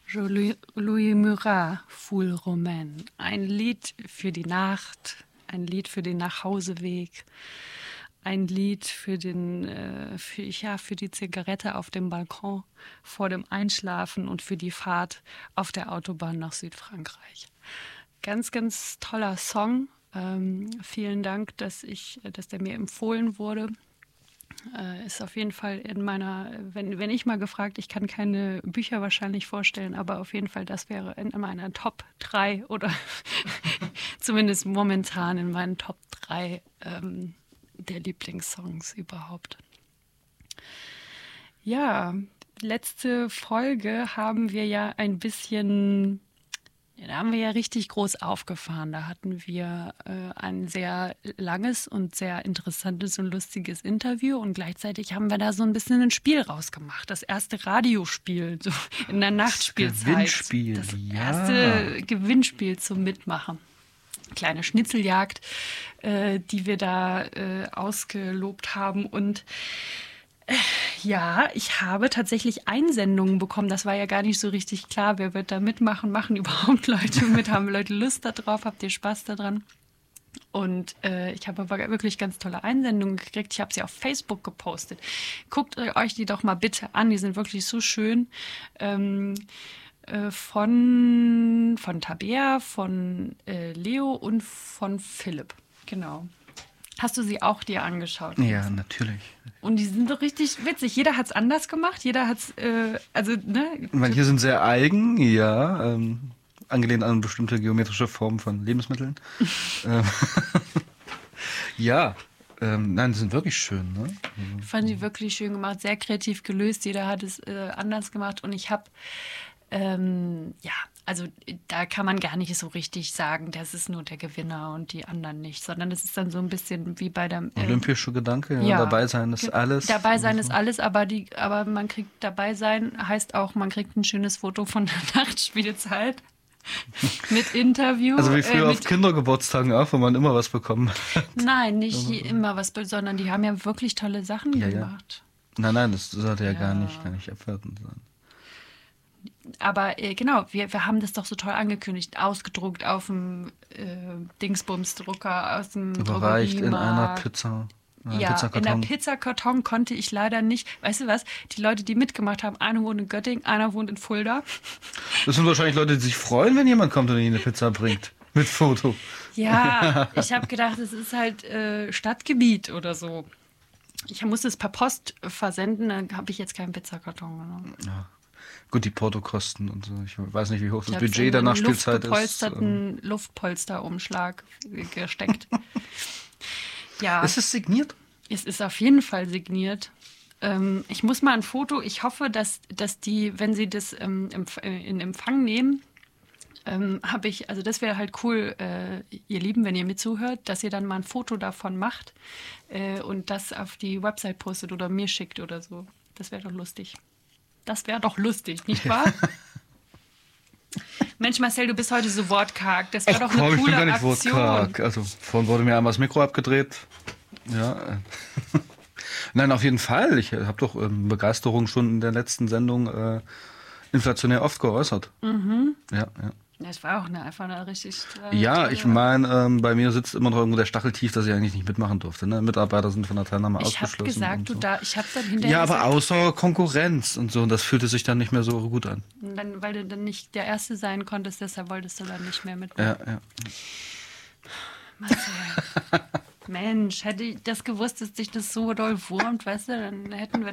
Louis Murat, Foule Romaine. Ein Lied für die Nacht, ein Lied für den Nachhauseweg, ein Lied für die Zigarette auf dem Balkon vor dem Einschlafen und für die Fahrt auf der Autobahn nach Südfrankreich. Ganz, ganz toller Song. Vielen Dank, dass der mir empfohlen wurde. Ist auf jeden Fall in meiner, wenn ich mal gefragt, ich kann keine Bücher wahrscheinlich vorstellen, aber auf jeden Fall, das wäre in meiner Top 3 oder zumindest momentan in meinen Top 3 der Lieblingssongs überhaupt. Ja, letzte Folge haben wir ja ein bisschen... Ja, da haben wir ja richtig groß aufgefahren. Da hatten wir ein sehr langes und sehr interessantes und lustiges Interview und gleichzeitig haben wir da so ein bisschen ein Spiel rausgemacht. Das erste Radiospiel so in der Nachtspielzeit. Gewinnspiel, das erste Gewinnspiel zum Mitmachen. Kleine Schnitzeljagd, die wir da ausgelobt haben und ja, ich habe tatsächlich Einsendungen bekommen. Das war ja gar nicht so richtig klar. Wer wird da mitmachen? Machen überhaupt Leute mit? Haben Leute Lust darauf? Habt ihr Spaß daran? Und ich habe aber wirklich ganz tolle Einsendungen gekriegt. Ich habe sie auf Facebook gepostet. Guckt euch die doch mal bitte an. Die sind wirklich so schön. Von Tabea, von Leo und von Philipp. Genau. Hast du sie auch dir angeschaut? Ja, natürlich. Und die sind doch richtig witzig. Jeder hat es anders gemacht. Jeder hat es, Manche sind sehr eigen, ja. Angelehnt an bestimmte geometrische Formen von Lebensmitteln. Ja, nein, die sind wirklich schön. Ne? Ich fand die wirklich schön gemacht, sehr kreativ gelöst. Jeder hat es anders gemacht. Und ich habe, also da kann man gar nicht so richtig sagen, das ist nur der Gewinner und die anderen nicht, sondern es ist dann so ein bisschen wie bei der... Olympische Gedanke, ja, dabei sein ist alles. Dabei sein ist alles, aber man kriegt dabei sein, heißt auch, man kriegt ein schönes Foto von der Nachtspielzeit mit Interview. Also wie früher auf Kindergeburtstagen auch, wo man immer was bekommen hat. Nein, nicht immer was, sondern die haben ja wirklich tolle Sachen gemacht. Ja. Nein, das sollte ja gar nicht abwertend sein. Aber genau, wir haben das doch so toll angekündigt, ausgedruckt auf dem Dingsbums-Drucker aus dem Überreicht in einer Pizza. Ja, in der Pizzakarton konnte ich leider nicht. Weißt du was? Die Leute, die mitgemacht haben, einer wohnt in Göttingen, einer wohnt in Fulda. Das sind wahrscheinlich Leute, die sich freuen, wenn jemand kommt und ihnen eine Pizza bringt. Mit Foto. Ja, ich habe gedacht, es ist halt Stadtgebiet oder so. Ich musste es per Post versenden, dann habe ich jetzt keinen Pizzakarton genommen. Ja. Gut, die Portokosten und so. Ich weiß nicht, wie hoch das Budget der Nachspielzeit ist. Einen Luftpolsterumschlag gesteckt. Ja. Ist es signiert? Es ist auf jeden Fall signiert. Ich muss mal ein Foto, ich hoffe, dass die, wenn sie das in Empfang nehmen, also das wäre halt cool, ihr Lieben, wenn ihr mir zuhört, dass ihr dann mal ein Foto davon macht und das auf die Website postet oder mir schickt oder so. Das wäre doch lustig. Das wäre doch lustig, nicht wahr? Mensch, Marcel, du bist heute so wortkarg. Das wäre doch eine coole ich bin gar nicht Aktion. Wortkarg. Also vorhin wurde mir einmal das Mikro abgedreht. Ja. Nein, auf jeden Fall. Ich habe doch Begeisterung schon in der letzten Sendung inflationär oft geäußert. Mhm. Ja. Das war auch einfach eine richtig... Ja, ich meine, bei mir sitzt immer noch irgendwo der Stachel tief, dass ich eigentlich nicht mitmachen durfte. Ne? Mitarbeiter sind von der Teilnahme ausgeschlossen. Ich habe gesagt, ich habe dann hinterher Ja, aber gesagt, außer Konkurrenz und so. Und das fühlte sich dann nicht mehr so gut an. Weil du dann nicht der Erste sein konntest, deshalb wolltest du dann nicht mehr mitmachen. Ja. Marcel. Mensch, hätte ich das gewusst, dass dich das so doll wurmt, weißt du, dann hätten wir